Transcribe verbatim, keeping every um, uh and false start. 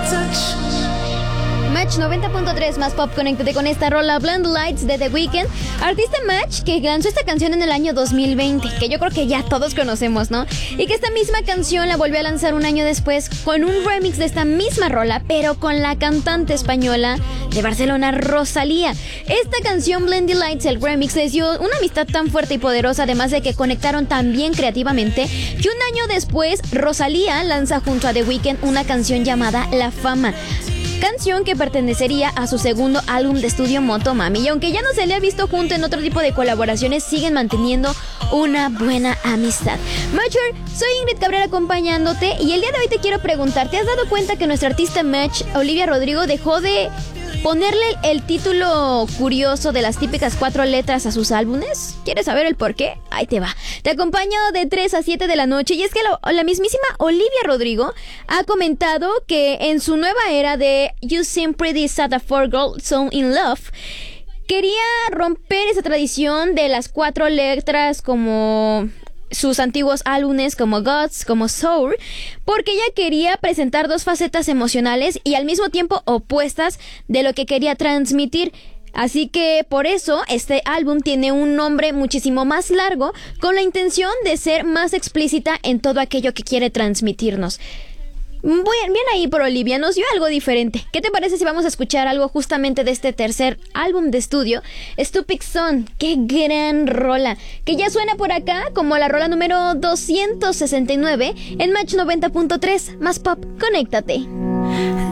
Match noventa punto tres más pop, conéctate con esta rola Blinding Lights de The Weeknd. Artista Match que lanzó esta canción en el año dos mil veinte, que yo creo que ya todos conocemos, ¿no? Y que esta misma canción la volvió a lanzar un año después con un remix de esta misma rola, pero con la cantante española de Barcelona, Rosalía. Esta canción Blinding Lights, el remix, les dio una amistad tan fuerte y poderosa, además de que conectaron tan bien creativamente, que un año después Rosalía lanza junto a The Weeknd una canción llamada La Fama, canción que pertenecería a su segundo álbum de estudio Motomami. Y aunque ya no se le ha visto junto en otro tipo de colaboraciones, siguen manteniendo una buena amistad. Matcher, soy Ingrid Cabrera acompañándote, y el día de hoy te quiero preguntar, ¿te has dado cuenta que nuestra artista Match, Olivia Rodrigo, dejó de ponerle el título curioso de las típicas cuatro letras a sus álbumes? ¿Quieres saber el por qué? Ahí te va. Te acompaño de tres a siete de la noche, y es que la, la mismísima Olivia Rodrigo ha comentado que en su nueva era de You Seem Pretty Sad for Girl So In Love, quería romper esa tradición de las cuatro letras como sus antiguos álbumes, como Gods, como Soul, porque ella quería presentar dos facetas emocionales y al mismo tiempo opuestas de lo que quería transmitir. Así que por eso este álbum tiene un nombre muchísimo más largo, con la intención de ser más explícita en todo aquello que quiere transmitirnos. Bien, bien ahí por Olivia, nos dio algo diferente. ¿Qué te parece si vamos a escuchar algo justamente de este tercer álbum de estudio, Stupid Son? ¡Qué gran rola! Que ya suena por acá como la rola número doscientos sesenta y nueve en Match noventa punto tres, más pop, conéctate.